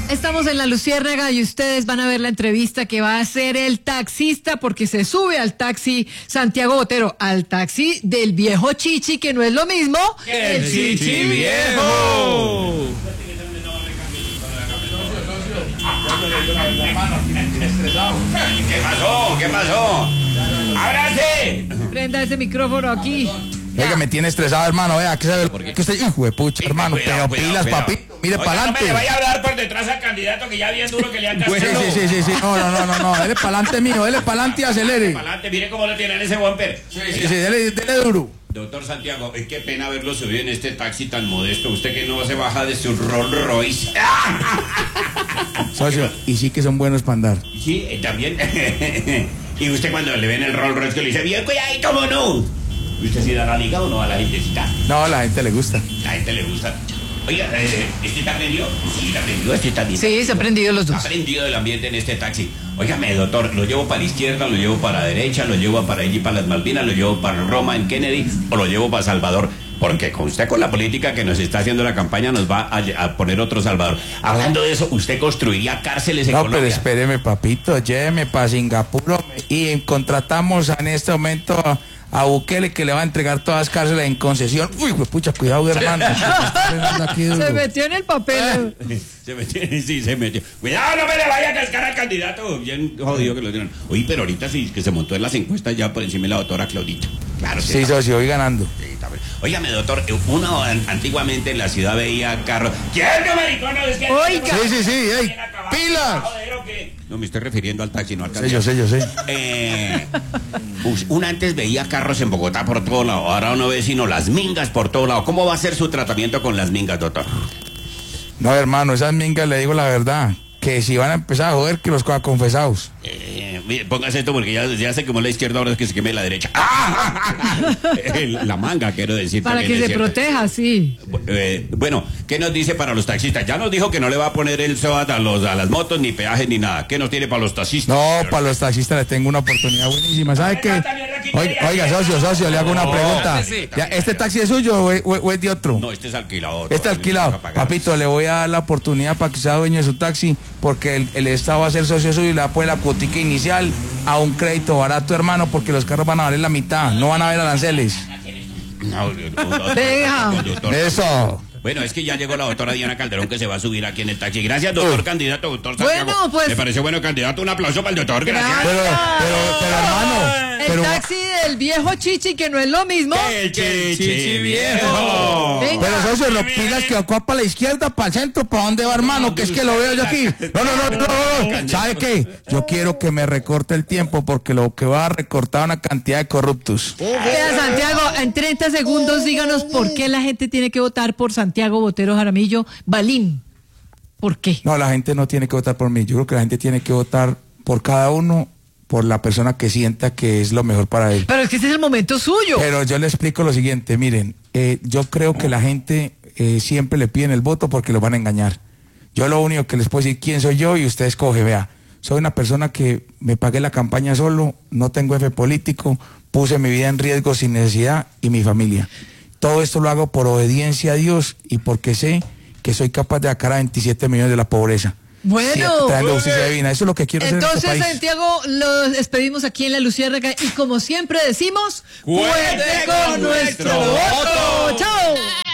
Estamos en La Luciérnaga y ustedes van a ver la entrevista que va a hacer el taxista porque se sube al taxi Santiago Botero, al taxi del viejo Chichi, que no es lo mismo que el Chichi viejo. ¿Qué pasó? ¡Ábrase! Prenda ese micrófono aquí. Oiga, me tiene estresado, hermano. Vea, que usted, hijo de pucha, hermano. Pero pilas, papito. Mire para adelante. No me le vaya a hablar por detrás al candidato que ya bien duro que le han cascado. Sí. No. Dele para adelante, mijo. Dele para adelante y acelere. Para adelante, mire cómo lo tienen ese bumper. Sí, dele duro. Doctor Santiago, qué pena verlo subido en este taxi tan modesto. Usted que no se baja de su Rolls Royce. Socio, y sí que son buenos para andar. Sí, también. Y usted cuando le ven el Rolls Royce que le dice, bien cuidadito, ¿cómo no? ¿Usted sí da la liga o no a la gentecita? No, a la gente le gusta. La gente le gusta. Oiga, ¿este está prendido? Sí, está prendido, este está bien. Sí, se han prendido los dos. Está prendido el ambiente en este taxi. Óigame, doctor, ¿lo llevo para la izquierda, lo llevo para la derecha, lo llevo para allí, para las Malvinas, lo llevo para Roma, en Kennedy, o lo llevo para Salvador? Porque con usted, con la política que nos está haciendo la campaña, nos va a poner otro Salvador. Hablando de eso, ¿usted construiría cárceles en Colombia? No, pero espéreme, papito, lléveme para Singapur y contratamos en este momento a Bukele, que le va a entregar todas las cárceles en concesión. Uy, pues pucha, cuidado, hermano. Se metió en el papel. Se metió. Cuidado, no me le vaya a cascar al candidato. Bien jodido que lo tienen. Oye, pero ahorita sí, que se montó en las encuestas ya por encima de la doctora Claudita. Claro, sí, socio, voy ganando. Óigame, doctor, uno antiguamente en la ciudad veía carros. ¿Quién no, maricón? Oiga. Sí, hey, pilas. No me estoy refiriendo al taxi, no al candidato. Sé, yo sé. Uno antes veía carros en Bogotá por todo lado, ahora uno ve sino las mingas por todo lado. ¿Cómo va a ser su tratamiento con las mingas, doctor? No, hermano, esas mingas, le digo la verdad, que si van a empezar a joder, que los coja confesados. Póngase esto porque ya se quemó la izquierda, ahora es que se queme la derecha. La manga, quiero decir. Para que se proteja, sí. Bueno, ¿qué nos dice para los taxistas? Ya nos dijo que no le va a poner el SOAT a las motos, ni peajes, ni nada. ¿Qué nos tiene para los taxistas? No, para los taxistas les tengo una oportunidad buenísima. ¿Sabe qué? Oiga, socio, le hago una pregunta. ¿Este taxi es suyo o es de otro? No, este es alquilado. Este es alquilado. Papito, le voy a dar la oportunidad para que sea dueño de su taxi, porque el Estado va a ser socio suyo y le va a poner la cuotica inicial a un crédito barato, hermano, porque los carros van a valer la mitad, no van a haber aranceles. No, deja. Eso. Bueno, es que ya llegó la doctora Diana Calderón, que se va a subir aquí en el taxi. Gracias, doctor candidato, doctor Santiago. Bueno, pues. Me pareció bueno, candidato. Un aplauso para el doctor. Gracias. Pero hermano. El taxi del viejo Chichi, que no es lo mismo. El Chichi viejo. Pero socio, lo pilas que va para la izquierda, para el centro, ¿para dónde va, hermano? Que es que lo veo yo aquí. No. ¿Sabe qué? Yo quiero que me recorte el tiempo, porque lo que va a recortar una cantidad de corruptos. Vea, Santiago, en 30 segundos díganos por qué la gente tiene que votar por Santiago Botero Jaramillo Balín. ¿Por qué? No, la gente no tiene que votar por mí. Yo creo que la gente tiene que votar por cada uno, por la persona que sienta que es lo mejor para él. Pero es que ese es el momento suyo. Pero yo le explico lo siguiente, miren, yo creo que la gente siempre le piden el voto porque los van a engañar. Yo lo único que les puedo decir quién soy yo y usted escoge, vea. Soy una persona que me pagué la campaña solo, no tengo jefe político, puse mi vida en riesgo sin necesidad y mi familia. Todo esto lo hago por obediencia a Dios y porque sé que soy capaz de sacar a 27 millones de la pobreza. Bueno, trayendo justicia divina. Eso es lo que quiero hacer en este país. Entonces, Santiago, los despedimos aquí en La Luciérnaga y como siempre decimos, ¡cuente con nuestro voto! ¡Chao!